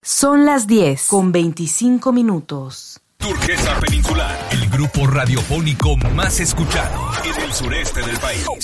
Son las 10:25. Turquesa Peninsular, el grupo radiofónico más escuchado en el sureste del país.